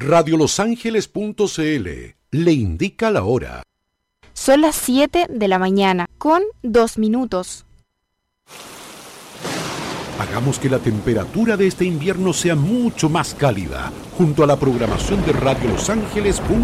Radiolosangeles.cl le indica la hora. Son las 7 de la mañana, con 2 minutos. Hagamos que la temperatura de este invierno sea mucho más cálida, junto a la programación de radiolosangeles.cl.